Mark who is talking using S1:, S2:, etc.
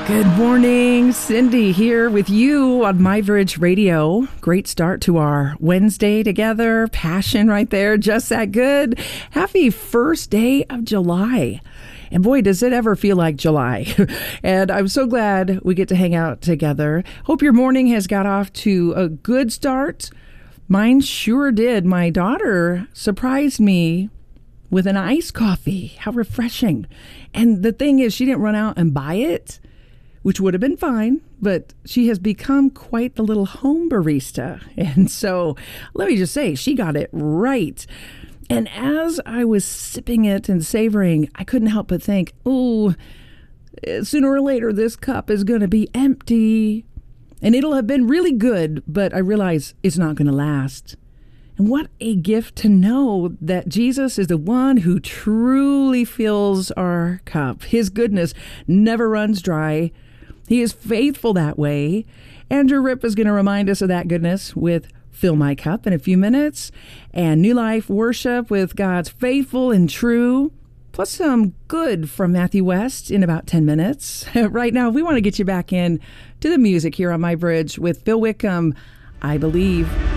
S1: Good morning, Cindy here with you on MyVerge Radio. Great start to our Wednesday together. Passion right there, just that good. Happy first day of July. And boy, does it ever feel like July. And I'm so glad we get to hang out together. Hope your morning has got off to a good start. Mine sure did. My daughter surprised me with an iced coffee. How refreshing. And the thing is, she didn't run out and buy it, which would have been fine, but she has become quite the little home barista. And so let me just say, she got it right. And as I was sipping it and savoring, I couldn't help but think, oh, sooner or later, this cup is going to be empty. And it'll have been really good, but I realize it's not going to last. And what a gift to know that Jesus is the one who truly fills our cup. His goodness never runs dry. He is faithful that way. Andrew Ripp is going to remind us of that goodness with Fill My Cup in a few minutes. And New Life Worship with God's Faithful and True. Plus some good from Matthew West in about 10 minutes. Right now, we want to get you back in to the music here on MyVerge with Phil Wickham, I Believe.